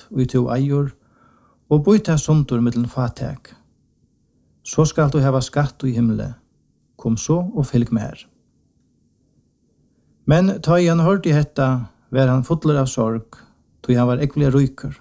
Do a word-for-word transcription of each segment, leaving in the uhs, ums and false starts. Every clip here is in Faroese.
og to eier, og byta sundur mellom fatek. Så skal du hava skatt i himmelen. Kom så og fylg med her. Men ta i han hørte i hetta, var han fotler av sorg, tog han var ekvelig ryker.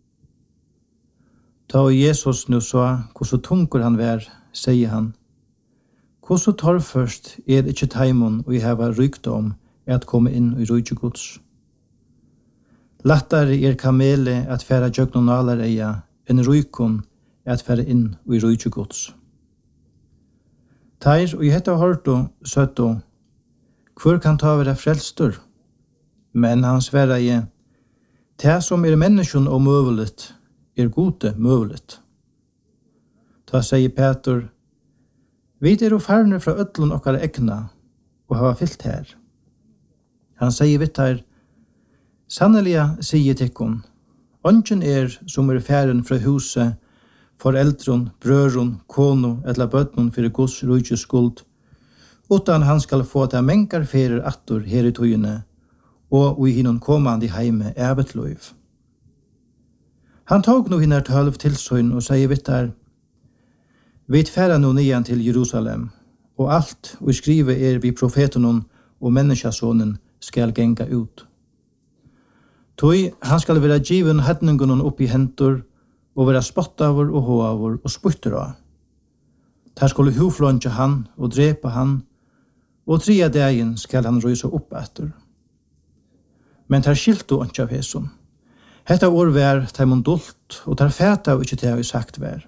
Ta og Jesus nu sa, hvordan tunker han var, sier han, hvordan tar først er ikke taimon og jeg hava rykdom at komme inn i rujtjegods. Lattare er kamele at færa djøgnonalar eia, enn rykon at færa inn i rujtjegods. Teir og i hetta hørto, søtto, hvor kan ta være frelstur? Men han sverra i, det som er menneskjon og møvelet, er gode møvelet. Ta sier Peter, vi er jo færne fra ødlun okkar egna, og hava fyllt her. Han sier vitt her, sannelig sier tikkun, ongen er som er færen fra huset, foreldron, brøron, kono, etla bøtnon fyrir Guds rujtjes skuld, utan han skal få ta mengar ferir attor her i tøyene, og i hinnon komandi heime evet loiv. Han tog nu hinnar tølv tilsøyn og sier vitt her, vi færa nu nian til Jerusalem, og alt og skrive er vi profetenon og menneskasonen skal genga ut. Tøy, han skal være given hedningunnen opp i hentur, og være spottavur og hoavur og spytter av. Der skulle huflånja han og drepa han, og tria dagen skal han røysa opp etter. Men der skilto ikke av hesson. Hetta år vær taimon dult, og der fæta og ikke det har sagt vær.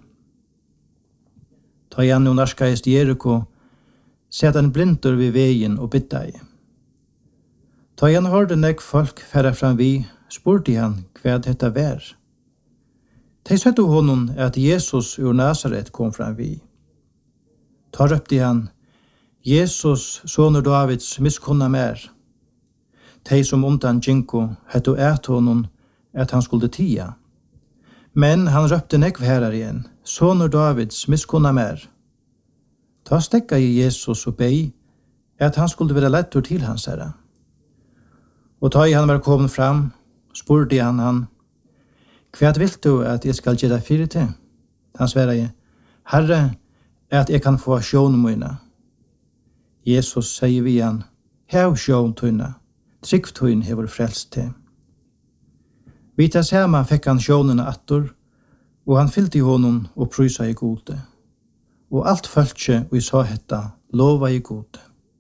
Ta igjen og narskaist Jericho, set han blindur ved veien og bytta i. Ta igjen hørte nek folk færa fram vi, spurte han hva dette vær. De søtte honom at Jesus ur Nazaret kom fram vi. Ta røpte han, Jesus, soner Davids, miskunna mer. De som undan Jinko hette et honom at han skulle tia. Men han røpte nekv herar igjen, soner Davids, miskunna mer. Ta stekka i Jesus og bei at han skulle være lettur til hans herre. Og ta i han var kommet fram, spurte han han, hva vil du at jeg skal gjøre fyrir til? Han sverre jeg, Herre, at jeg kan få sjån mine. Jesus sier vi han, hev sjån tøyne, trygg tøyne hever frelst til. Vi tar sammen fikk han sjånene attor, og han fyllte i honom og prysa i gode. Og alt følte og i sa hetta, lova i gode.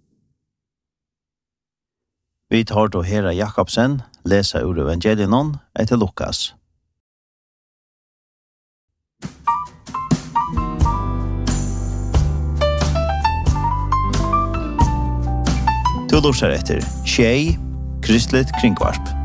Vi tar då Hera Jakobsen, lesa ur evangelion etter Lukas. Du lurer etter Tjei, Kristelig Kringvarp.